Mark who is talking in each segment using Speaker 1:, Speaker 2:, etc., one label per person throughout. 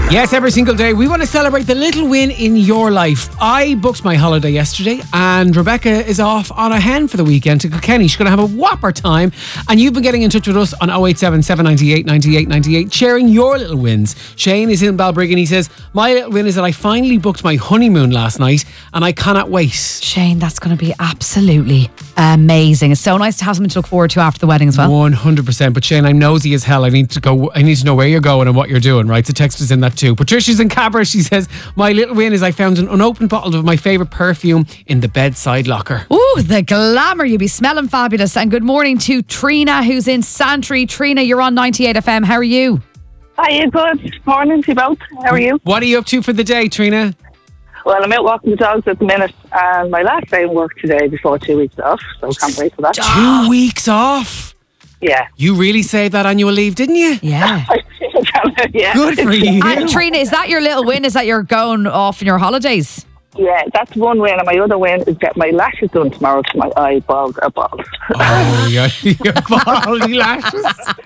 Speaker 1: Yes, every single day we want to celebrate the little win in your life. I booked my holiday yesterday and Rebecca is off on a hen for the weekend to Kilkenny. She's going to have a whopper time, and you've been getting in touch with us on 087 798 98 98 sharing your little wins. Shane is in Balbriggan. He says, my little win is that I finally booked my honeymoon last night and I cannot wait.
Speaker 2: Shane, that's going to be absolutely amazing. It's so nice to have something to look forward to after the wedding as well.
Speaker 1: 100%. But Shane, I'm nosy as hell. I need to know where you're going and what you're doing, right? So text us in that too. Patricia's in Cabra. She says, my little win is I found an unopened bottle of my favourite perfume in the bedside locker.
Speaker 2: Ooh, the glamour. You'll be smelling fabulous. And good morning to Trina, who's in Santry. Trina, you're on 98 FM. How are you?
Speaker 3: Hi, good morning to you both. How are you?
Speaker 1: What are you up to for the day, Trina?
Speaker 3: Well, I'm out walking the dogs at the minute, and my last day of work today before 2 weeks off, so can't wait for that.
Speaker 1: 2 weeks off?
Speaker 3: Yeah.
Speaker 1: You really saved that annual leave, didn't you?
Speaker 2: Yeah.
Speaker 3: Yeah.
Speaker 1: Good for you.
Speaker 2: And Trina, is that your little win? Is that you're going off on your holidays?
Speaker 3: Yeah, that's one win, and my other win is get my lashes done tomorrow because my eyeballs are bald.
Speaker 1: Oh, your baldy lashes.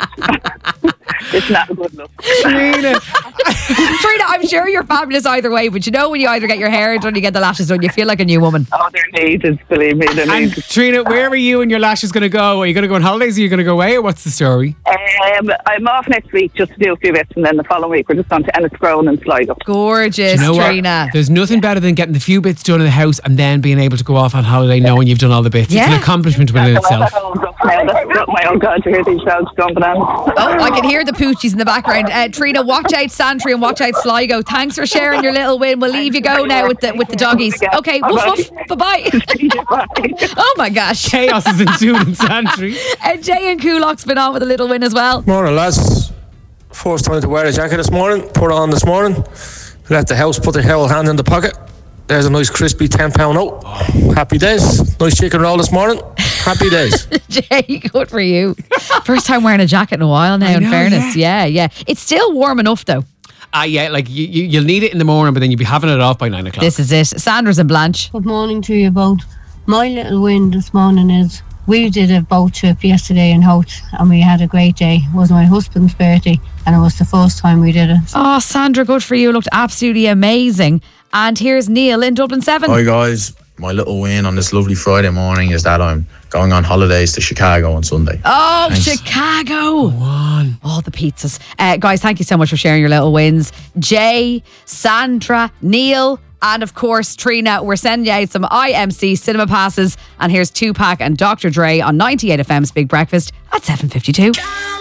Speaker 3: It's not a good look.
Speaker 1: Trina,
Speaker 2: I'm sure you're fabulous either way, but you know when you either get your hair done or you get the lashes done, you feel like a new woman.
Speaker 3: Oh, they're needed, believe me, they're
Speaker 1: and
Speaker 3: needed.
Speaker 1: Trina, where are you and your lashes going to go? Are you going to go on holidays? Or are you going to go away, or what's the story?
Speaker 3: I'm off next week just to do a few bits, and then the following week we're just on to Enniscrone and Sligo.
Speaker 2: Gorgeous,
Speaker 1: Do you know
Speaker 2: Trina.
Speaker 1: what? There's nothing better than getting the few bits done in the house and then being able to go off on holiday knowing you've done all the bits.
Speaker 2: Yeah.
Speaker 1: It's an accomplishment within itself.
Speaker 3: Oh God, you hear these dogs jumping on.
Speaker 2: Oh, I can hear the poochies in the background. Trina, watch out Santry and watch out Sligo. Thanks for sharing your little win. We'll leave you go now with the doggies. Okay, woof woof. Bye-bye. Oh my gosh.
Speaker 1: Chaos is ensued in Santry.
Speaker 2: Jay and Coolock's been on with a little win as well.
Speaker 4: Morning, lads. First time to wear a jacket this morning. Put it on this morning. Left the house, put the whole hand in the pocket. There's a nice crispy £10 note. Happy days. Nice chicken roll this morning. Happy days.
Speaker 2: Jay, good for you. First time wearing a jacket in a while now, in fairness. Yeah. It's still warm enough though.
Speaker 1: Yeah, like you'll need it in the morning, but then you'll be having it off by 9 o'clock.
Speaker 2: This is it. Sandra's and Blanche.
Speaker 5: Good morning to you both. My little win this morning is we did a boat trip yesterday in Howth and we had a great day. It was my husband's birthday and it was the first time we did it.
Speaker 2: Oh, Sandra, good for you. Looked absolutely amazing. And here's Neil in Dublin 7.
Speaker 6: Hi guys, my little win on this lovely Friday morning is that I'm going on holidays to Chicago on Sunday.
Speaker 2: Oh,
Speaker 6: Thanks.
Speaker 2: Chicago.
Speaker 1: Go on.
Speaker 2: All the pizzas. Guys, thank you so much for sharing your little wins. Jay, Sandra, Neil, and of course Trina. We're sending you out some IMC cinema passes. And here's Tupac and Dr. Dre on 98 FM's Big Breakfast at 7:52.